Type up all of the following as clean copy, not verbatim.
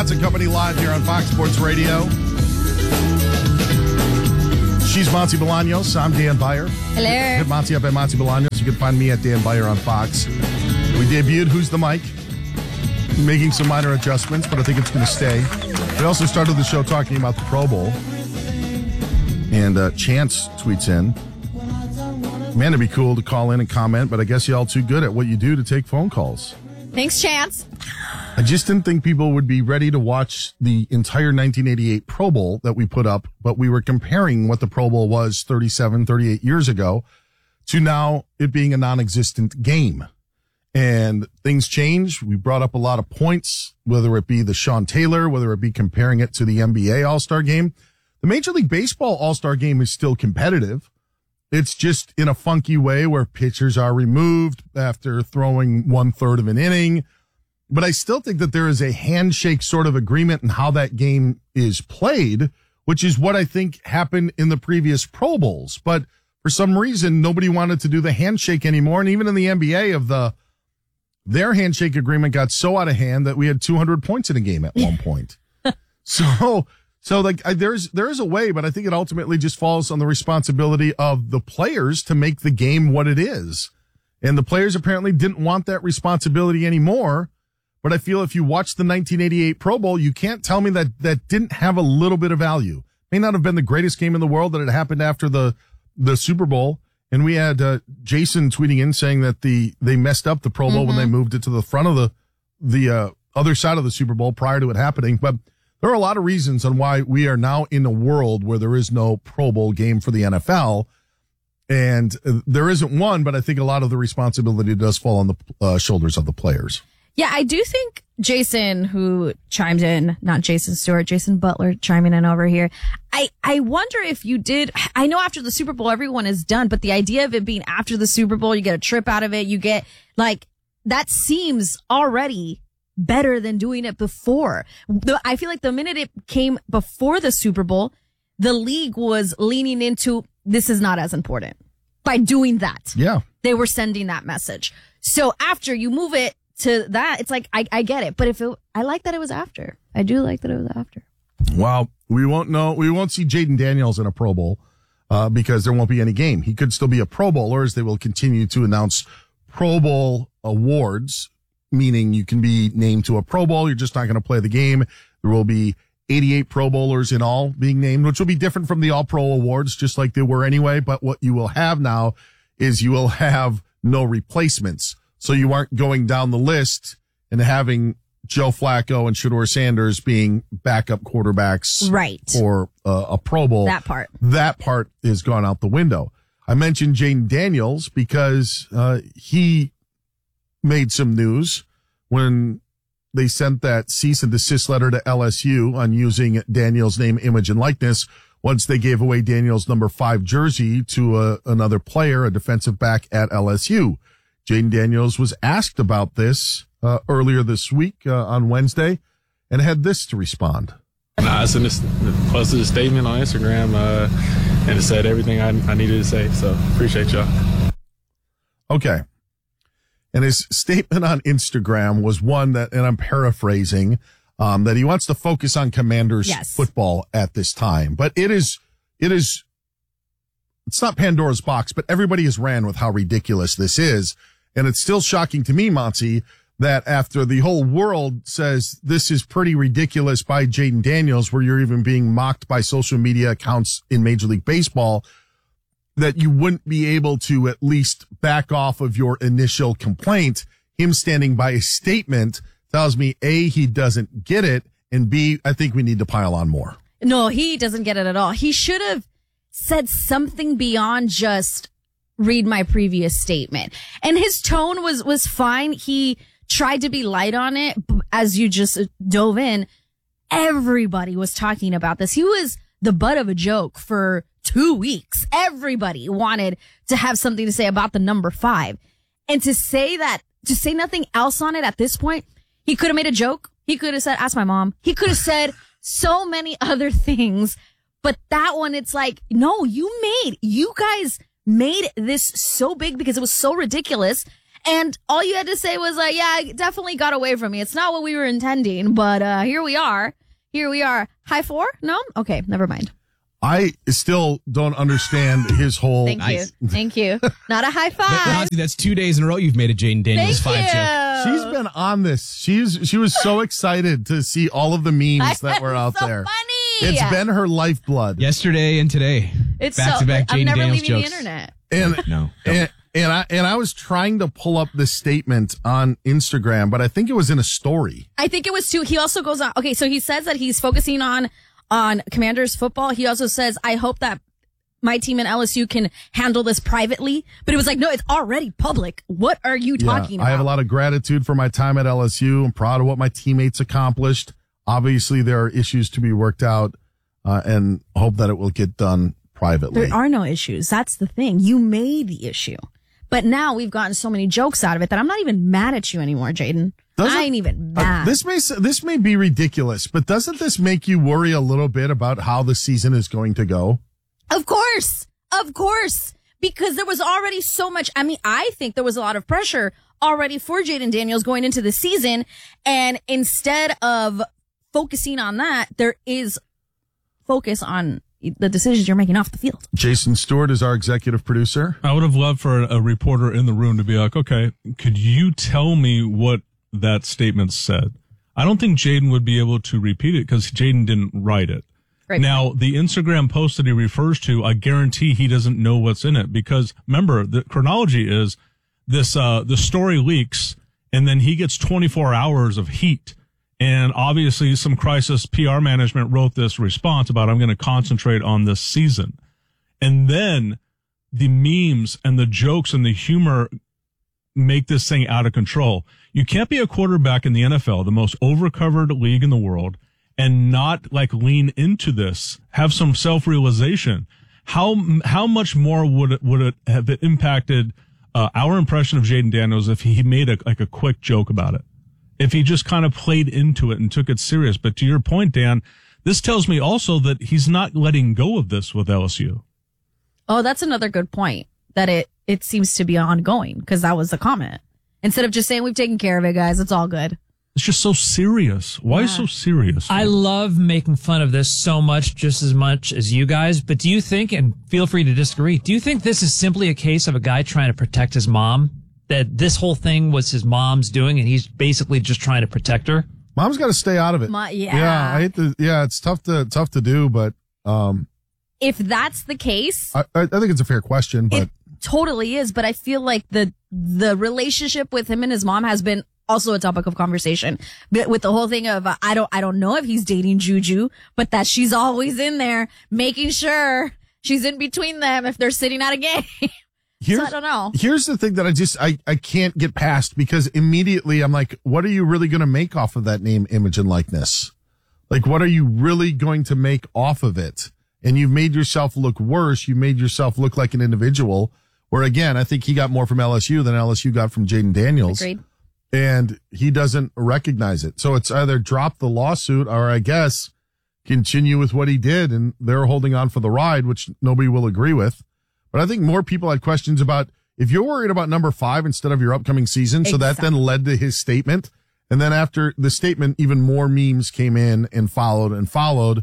Mods and Company live here on Fox Sports Radio. She's Monty Bolaños. I'm Dan Beyer. Hello. Hit Monty up at Monty Bolaños. You can find me at Dan Beyer on Fox. We debuted Who's the Mic, making some minor adjustments, but I think it's going to stay. We also started the show talking about the Pro Bowl. And Chance tweets in, man, it'd be cool to call in and comment, but I guess y'all too good at what you do to take phone calls. Thanks, Chance. I just didn't think people would be ready to watch the entire 1988 Pro Bowl that we put up, but we were comparing what the Pro Bowl was 37, 38 years ago to now it being a non-existent game. And things change. We brought up a lot of points, whether it be the Sean Taylor, whether it be comparing it to the NBA All-Star Game. The Major League Baseball All-Star Game is still competitive. It's just in a funky way where pitchers are removed after throwing 1/3 of an inning. But I still think that there is a handshake sort of agreement in how that game is played, which is what I think happened in the previous Pro Bowls. But for some reason, nobody wanted to do the handshake anymore. And even in the NBA, their handshake agreement got so out of hand that we had 200 points in a game at one point. So there is a way, but I think it ultimately just falls on the responsibility of the players to make the game what it is. And the players apparently didn't want that responsibility anymore. But I feel if you watch the 1988 Pro Bowl, you can't tell me that didn't have a little bit of value. May not have been the greatest game in the world that it happened after the Super Bowl. And we had Jason tweeting in saying that they messed up the Pro Bowl when they moved it to the front of the other side of the Super Bowl prior to it happening. But there are a lot of reasons on why we are now in a world where there is no Pro Bowl game for the NFL. And there isn't one, but I think a lot of the responsibility does fall on the shoulders of the players. Yeah, I do think Jason, who chimed in, not Jason Stewart, Jason Butler chiming in over here. I wonder if you did. I know after the Super Bowl, everyone is done, but the idea of it being after the Super Bowl, you get a trip out of it. You get that seems already better than doing it before. I feel like the minute it came before the Super Bowl, the league was leaning into this is not as important by doing that. Yeah. They were sending that message. So after you move it to that, it's like, I get it. But I like that it was after. I do like that it was after. Well, we won't see Jaden Daniels in a Pro Bowl, because there won't be any game. He could still be a Pro Bowler as they will continue to announce Pro Bowl awards, meaning you can be named to a Pro Bowl. You're just not going to play the game. There will be 88 Pro Bowlers in all being named, which will be different from the All Pro Awards, just like they were anyway. But what you will have now is you will have no replacements. So you aren't going down the list and having Joe Flacco and Shedeur Sanders being backup quarterbacks right for a Pro Bowl. That part is gone out the window. I mentioned Jaden Daniels because he made some news when they sent that cease and desist letter to LSU on using Daniels' name, image, and likeness once they gave away Daniels' number 5 jersey to another player, a defensive back at LSU. Jaden Daniels was asked about this earlier this week on Wednesday and had this to respond. I posted a statement on Instagram and it said everything I needed to say, so appreciate y'all. Okay. And his statement on Instagram was one that, and I'm paraphrasing, that he wants to focus on Commanders football at this time. But it's not Pandora's box, but everybody has ran with how ridiculous this is. And it's still shocking to me, Monty, that after the whole world says this is pretty ridiculous by Jaden Daniels, where you're even being mocked by social media accounts in Major League Baseball, that you wouldn't be able to at least back off of your initial complaint. Him standing by a statement tells me, A, he doesn't get it, and B, I think we need to pile on more. No, he doesn't get it at all. He should have said something beyond just read my previous statement. And his tone was fine. He tried to be light on it. As you just dove in, everybody was talking about this. He was the butt of a joke for 2 weeks. Everybody wanted to have something to say about the number 5. And to say nothing else on it at this point, he could have made a joke. He could have said, ask my mom. He could have said so many other things. But that one, it's like, no, you guys made this so big because it was so ridiculous. And all you had to say was like, yeah, it definitely got away from me. It's not what we were intending, but here we are. High four? No? Okay, never mind. I still don't understand his whole... Thank you. Not a high five. That's 2 days in a row you've made a Jayden Daniels Thank 5 you. joke. She's been on this. She was so excited to see all of the memes that were out so there. Funny. It's been her lifeblood. Yesterday and today. It's back-to-back I'm Jayden never Daniels leaving jokes. the internet. And No. and I was trying to pull up this statement on Instagram, but I think it was in a story. I think it was too. He also goes on. Okay, so he says that he's focusing on Commanders football. He also says, I hope that my team and LSU can handle this privately. But it was like, no, it's already public. What are you talking about? I have a lot of gratitude for my time at LSU. I'm proud of what my teammates accomplished. Obviously, there are issues to be worked out, and hope that it will get done privately. There are no issues. That's the thing. You made the issue. But now we've gotten so many jokes out of it that I'm not even mad at you anymore, Jayden. I ain't even mad. This may be ridiculous, but doesn't this make you worry a little bit about how the season is going to go? Of course. Because there was already so much. I mean, I think there was a lot of pressure already for Jayden Daniels going into the season. And instead of focusing on that, there is focus on the decisions you're making off the field. Jason Stewart is our executive producer. I would have loved for a reporter in the room to be like, okay, could you tell me what that statement said? I don't think Jayden would be able to repeat it because Jayden didn't write it. Right. Now, the Instagram post that he refers to, I guarantee he doesn't know what's in it because remember, the chronology is this, the story leaks and then he gets 24 hours of heat. And obviously some crisis PR management wrote this response about, I'm going to concentrate on this season. And then the memes and the jokes and the humor make this thing out of control. You can't be a quarterback in the NFL, the most overcovered league in the world, and not like lean into this, have some self-realization. How much more would it have impacted our impression of Jayden Daniels if he made a quick joke about it? If he just kind of played into it and took it serious. But to your point, Dan, this tells me also that he's not letting go of this with LSU. Oh, that's another good point, that it seems to be ongoing, because that was the comment. Instead of just saying, we've taken care of it, guys, it's all good. It's just so serious. Why so serious? I love making fun of this so much, just as much as you guys. But do you think, and feel free to disagree, do you think this is simply a case of a guy trying to protect his mom? That this whole thing was his mom's doing and he's basically just trying to protect her? Mom's got to stay out of it. Yeah, I hate to. Yeah, it's tough to do, but if that's the case, I think it's a fair question. But it totally is. But I feel like the relationship with him and his mom has been also a topic of conversation. But with the whole thing of I don't know if he's dating Juju, but that she's always in there making sure she's in between them if they're sitting at a game. So I don't know. Here's the thing that I can't get past, because immediately I'm like, what are you really going to make off of that name, image, and likeness? Like, what are you really going to make off of it? And you've made yourself look worse. You made yourself look like an individual where, again, I think he got more from LSU than LSU got from Jayden Daniels. Agreed. And he doesn't recognize it. So it's either drop the lawsuit or, I guess, continue with what he did. And they're holding on for the ride, which nobody will agree with. But I think more people had questions about, if you're worried about number 5 instead of your upcoming season. So that then led to his statement. And then after the statement, even more memes came in and followed.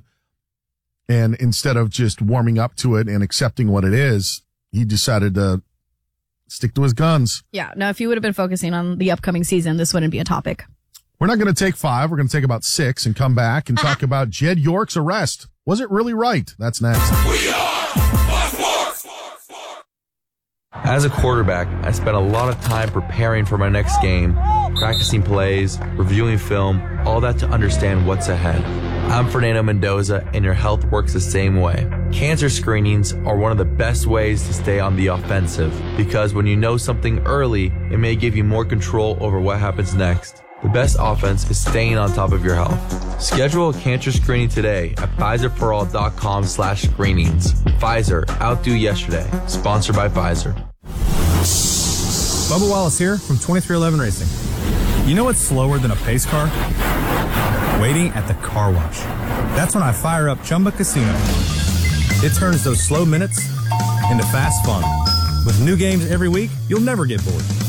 And instead of just warming up to it and accepting what it is, he decided to stick to his guns. Yeah. No, if you would have been focusing on the upcoming season, this wouldn't be a topic. We're not going to take 5. We're going to take about 6 and come back and talk about Jed York's arrest. Was it really right? That's next. We are As a quarterback, I spent a lot of time preparing for my next game, practicing plays, reviewing film, all that to understand what's ahead. I'm Fernando Mendoza, and your health works the same way. Cancer screenings are one of the best ways to stay on the offensive, because when you know something early, it may give you more control over what happens next. The best offense is staying on top of your health. Schedule a cancer screening today at PfizerForAll.com/screenings. Pfizer, outdo yesterday. Sponsored by Pfizer. Bubba Wallace here from 2311 Racing. You know what's slower than a pace car? Waiting at the car wash. That's when I fire up Chumba Casino. It turns those slow minutes into fast fun. With new games every week, you'll never get bored.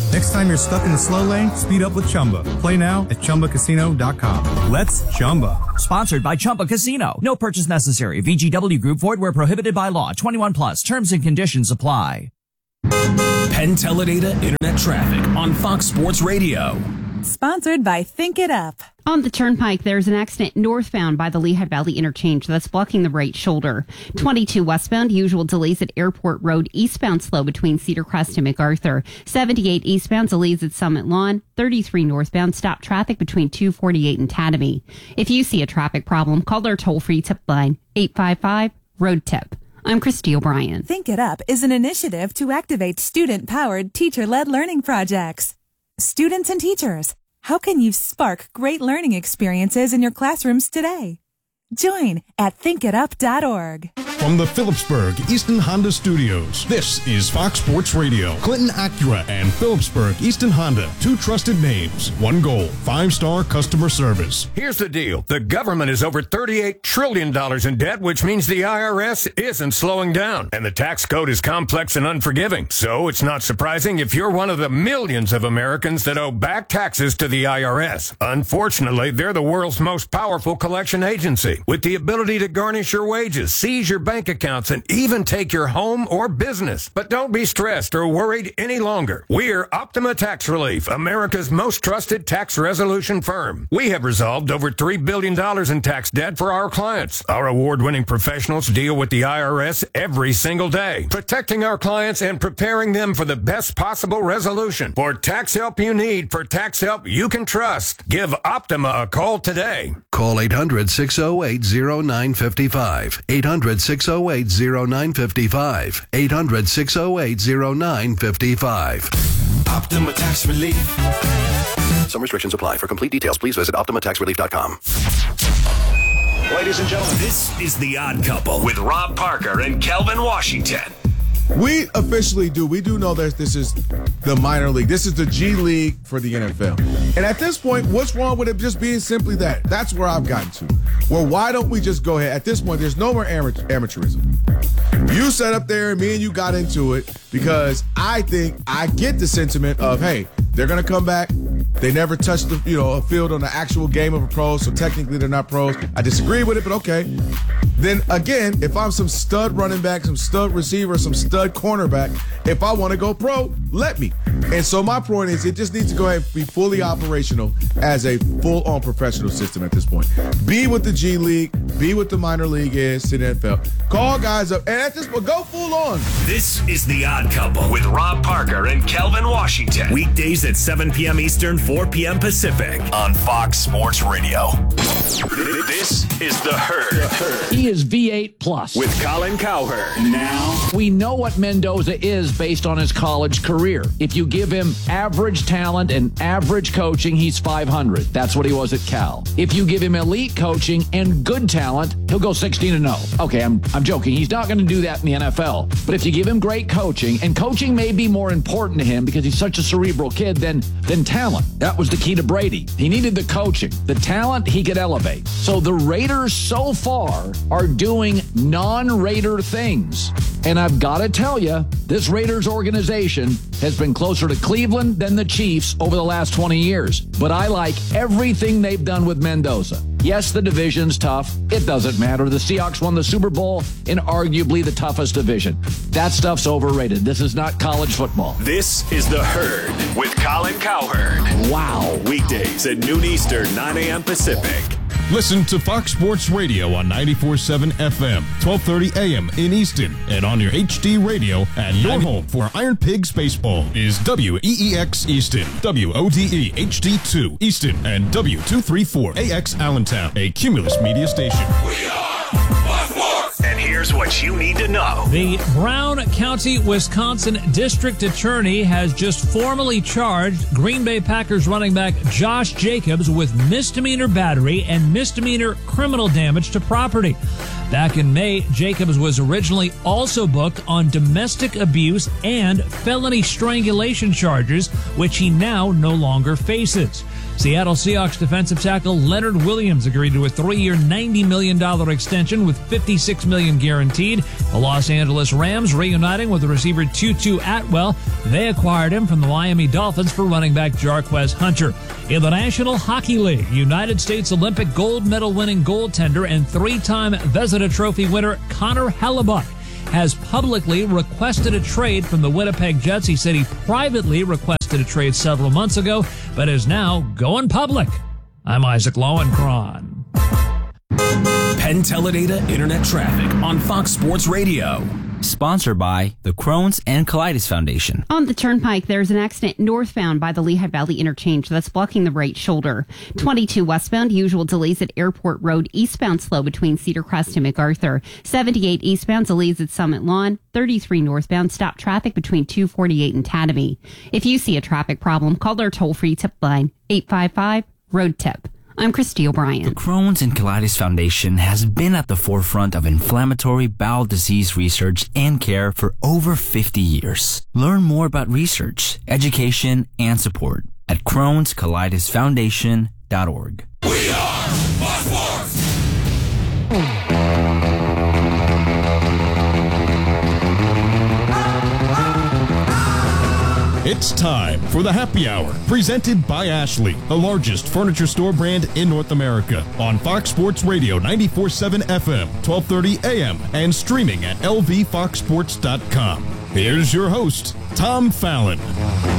Next time you're stuck in the slow lane, speed up with Chumba. Play now at ChumbaCasino.com. Let's Chumba. Sponsored by Chumba Casino. No purchase necessary. VGW Group. Void where prohibited by law. 21 plus. Terms and conditions apply. Penn Teledata Internet Traffic on Fox Sports Radio. Sponsored by Think It Up. On the Turnpike, there's an accident northbound by the Lehigh Valley interchange that's blocking the right shoulder. 22 westbound, usual delays at Airport Road, eastbound slow between Cedar Crest and MacArthur. 78 eastbound, delays at Summit Lawn. 33 northbound, stop traffic between 248 and Tatamy. If you see a traffic problem, call our toll-free tip line, 855-ROAD-TIP. I'm Christy O'Brien. Think It Up is an initiative to activate student-powered, teacher-led learning projects. Students and teachers, how can you spark great learning experiences in your classrooms today? Join at thinkitup.org. From the Phillipsburg Easton Honda Studios, this is Fox Sports Radio. Clinton Acura and Phillipsburg Easton Honda, two trusted names, one goal, 5-star customer service. Here's the deal. The government is over $38 trillion in debt, which means the IRS isn't slowing down. And the tax code is complex and unforgiving. So it's not surprising if you're one of the millions of Americans that owe back taxes to the IRS. Unfortunately, they're the world's most powerful collection agency, with the ability to garnish your wages, seize your bank accounts, and even take your home or business. But don't be stressed or worried any longer. We're Optima Tax Relief, America's most trusted tax resolution firm. We have resolved over $3 billion in tax debt for our clients. Our award-winning professionals deal with the IRS every single day, protecting our clients and preparing them for the best possible resolution. For tax help you need, for tax help you can trust, give Optima a call today. Call 800-608-0955. 800-608-0955. 800-608-0955. Optima Tax Relief. Some restrictions apply. For complete details, please visit OptimaTaxRelief.com. Ladies and gentlemen, this is The Odd Couple with Rob Parker and Kelvin Washington. We officially do. We do know that this is the minor league. This is the G League for the NFL. And at this point, what's wrong with it just being simply that? That's where I've gotten to. Well, why don't we just go ahead? At this point, there's no more amateurism. You sat up there and me and you got into it because I think I get the sentiment of, hey, they're going to come back. They never touched a field on the actual game of a pro, so technically they're not pros. I disagree with it, but okay. Then again, if I'm some stud running back, some stud receiver, some stud cornerback, if I want to go pro, let me. And so my point is it just needs to go ahead and be fully operational as a full-on professional system at this point. Be what the G League, be what the minor league is to the NFL. Call guys up, and at this point, go full on. This is The Odd Couple with Rob Parker and Kelvin Washington. Weekdays at 7 p.m. Eastern, 4 p.m. Pacific on Fox Sports Radio. This is The Herd. He is V8 plus with Colin Cowherd. Now we know what Mendoza is based on his college career. If you give him average talent and average coaching, he's 500. That's what he was at Cal. If you give him elite coaching and good talent, he'll go 16-0. Okay, I'm joking. He's not going to do that in the NFL. But if you give him great coaching, and coaching may be more important to him because he's such a cerebral kid than talent. That was the key to Brady. He needed the coaching. The talent he could elevate. So the Raiders so far are doing non-Raider things. And I've got to tell you, this Raiders organization has been closer to Cleveland than the Chiefs over the last 20 years. But I like everything they've done with Mendoza. Yes, the division's tough. It doesn't matter. The Seahawks won the Super Bowl in arguably the toughest division. That stuff's overrated. This is not college football. This is The Herd with Colin Cowherd. Wow. Weekdays at noon Eastern, 9 a.m. Pacific. Listen to Fox Sports Radio on 94.7 FM, 12:30 a.m. in Easton, and on your HD radio. And your home for Iron Pigs Baseball is WEEX Easton, WODE HD2 Easton, and W234AX Allentown, a Cumulus media station. We are and here's what you need to know. The Brown County, Wisconsin District Attorney has just formally charged Green Bay Packers running back Josh Jacobs with misdemeanor battery and misdemeanor criminal damage to property. Back in May, Jacobs was originally also booked on domestic abuse and felony strangulation charges, which he now no longer faces. Seattle Seahawks defensive tackle Leonard Williams agreed to a 3-year, $90 million extension with $56 million guaranteed. The Los Angeles Rams reuniting with the receiver Tutu Atwell. They acquired him from the Miami Dolphins for running back Jarquez Hunter. In the National Hockey League, United States Olympic gold medal winning goaltender and 3-time Vezina Trophy winner Connor Hellebuyck has publicly requested a trade from the Winnipeg Jets. He said he privately requested a trade several months ago, but is now going public. I'm Isaac Lowenkron. Penn Teledata Internet Traffic on Fox Sports Radio. Sponsored by the Crohn's and Colitis Foundation. On the Turnpike, there's an accident northbound by the Lehigh Valley interchange that's blocking the right shoulder. 22 westbound, usual delays at Airport Road, eastbound slow between Cedar Crest and MacArthur. 78 eastbound, delays at Summit Lawn. 33 northbound, stop traffic between 248 and Tatamy. If you see a traffic problem, call our toll-free tip line, 855-ROAD-TIP. I'm Christy O'Brien. The Crohn's and Colitis Foundation has been at the forefront of inflammatory bowel disease research and care for over 50 years. Learn more about research, education, and support at Crohn'sColitisFoundation.org. We are Fox Sports! It's time for the Happy Hour, presented by Ashley, the largest furniture store brand in North America, on Fox Sports Radio 94.7 FM, 12:30 a.m., and streaming at lvfoxsports.com. Here's your host, Tom Fallon.